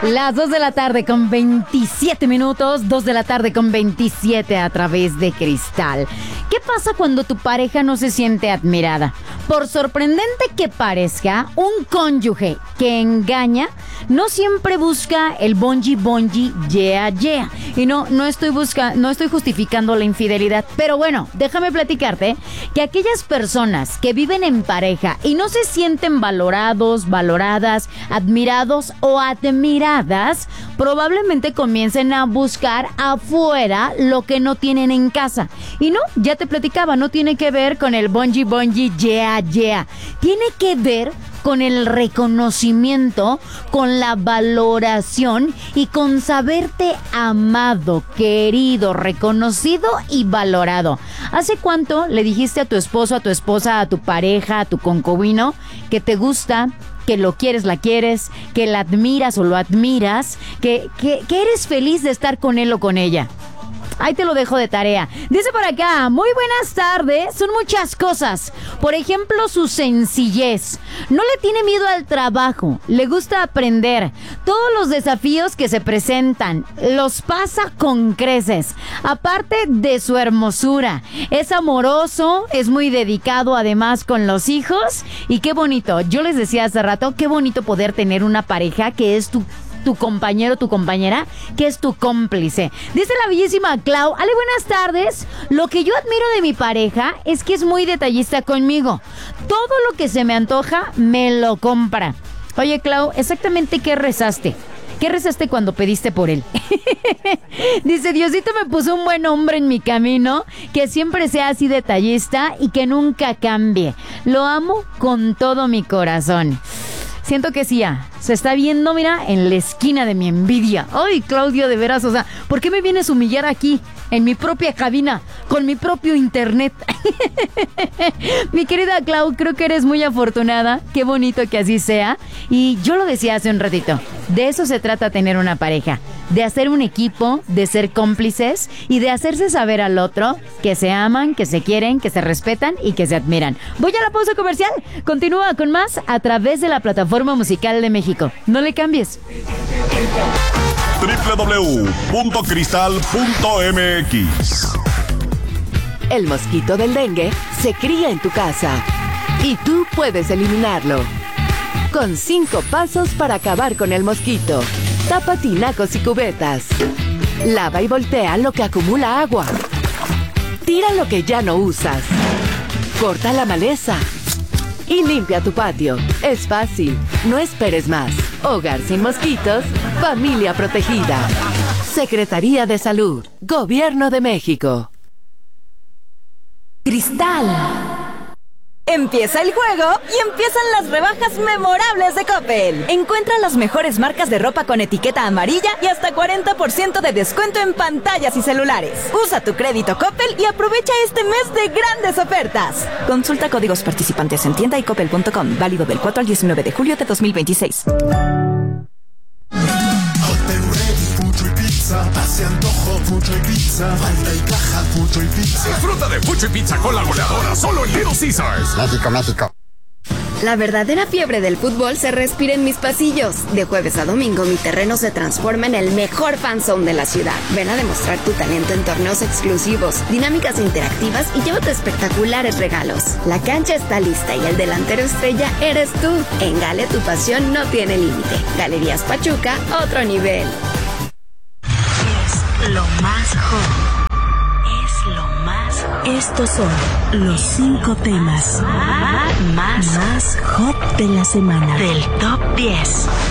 Las 2 de la tarde con 27 minutos, 2 de la tarde con 27 a través de Cristal. ¿Qué pasa cuando tu pareja no se siente admirada? Por sorprendente que parezca, un cónyuge que engaña no siempre busca el bonji, yeah, yeah. Y no estoy justificando la infidelidad, pero bueno, déjame platicarte que aquellas personas que viven en pareja y no se sienten valorados, valoradas, admirados o admiradas, probablemente comiencen a buscar afuera lo que no tienen en casa. Y no, ya te platicaba, no tiene que ver con el bonji, yeah, yeah. Tiene que ver con el reconocimiento, con la valoración y con saberte amado, querido, reconocido y valorado. ¿Hace cuánto le dijiste a tu esposo, a tu esposa, a tu pareja, a tu concubino que te gusta, que lo quieres, la quieres, que la admiras o lo admiras, que eres feliz de estar con él o con ella? Ahí te lo dejo de tarea. Dice por acá, muy buenas tardes. Son muchas cosas. Por ejemplo, su sencillez. No le tiene miedo al trabajo. Le gusta aprender. Todos los desafíos que se presentan los pasa con creces. Aparte de su hermosura. Es amoroso, es muy dedicado además con los hijos. Y qué bonito. Yo les decía hace rato, qué bonito poder tener una pareja que es tu compañero, tu compañera, que es tu cómplice. Dice la bellísima Clau, Ale, buenas tardes. Lo que yo admiro de mi pareja es que es muy detallista conmigo. Todo lo que se me antoja, me lo compra. Oye, Clau, ¿exactamente qué rezaste? ¿Qué rezaste cuando pediste por él? Dice, Diosito me puso un buen hombre en mi camino, que siempre sea así detallista y que nunca cambie. Lo amo con todo mi corazón. Siento que sí, se está viendo, mira, en la esquina de mi envidia. Ay, Claudio, de veras, o sea, ¿por qué me vienes a humillar aquí, en mi propia cabina, con mi propio internet? Mi querida Clau, creo que eres muy afortunada. Qué bonito que así sea. Y yo lo decía hace un ratito, de eso se trata tener una pareja. De hacer un equipo, de ser cómplices y de hacerse saber al otro que se aman, que se quieren, que se respetan y que se admiran. Voy a la pausa comercial. Continúa con más a través de la plataforma musical de México. No le cambies. www.cristal.mx. El mosquito del dengue se cría en tu casa y tú puedes eliminarlo. Con 5 pasos para acabar con el mosquito. Tapa tinacos y cubetas. Lava y voltea lo que acumula agua. Tira lo que ya no usas. Corta la maleza. Y limpia tu patio. Es fácil. No esperes más. Hogar sin mosquitos. Familia protegida. Secretaría de Salud. Gobierno de México. Cristal. Empieza el juego y empiezan las rebajas memorables de Coppel. Encuentra las mejores marcas de ropa con etiqueta amarilla y hasta 40% de descuento en pantallas y celulares. Usa tu crédito Coppel y aprovecha este mes de grandes ofertas. Consulta códigos participantes en tienda y coppel.com. Válido del 4 al 19 de julio de 2026. Hace antojo, Fucho y Pizza. Falta y caja, Fucho y Pizza. Disfruta de Fucho y Pizza con la goleadora solo en Little Caesars. México, México. La verdadera fiebre del fútbol se respira en mis pasillos. De jueves a domingo, mi terreno se transforma en el mejor fanzone de la ciudad. Ven a demostrar tu talento en torneos exclusivos, dinámicas interactivas y llévate espectaculares regalos. La cancha está lista y el delantero estrella eres tú. En Gale, tu pasión no tiene límite. Galerías Pachuca, otro nivel. Lo más hot. Es lo más hot. Estos son los 5 temas más hot de la semana. Del top 10.